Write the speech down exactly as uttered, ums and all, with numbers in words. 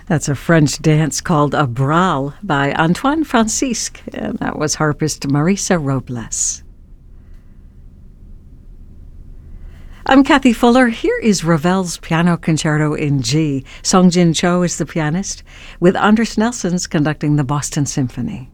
That's a French dance called a Braal by Antoine Francisque, and that was harpist Marisa Robles. I'm Kathy Fuller. Here is Ravel's Piano Concerto in G. Song Jin Cho is the pianist, with Anders Nelsons conducting the Boston Symphony.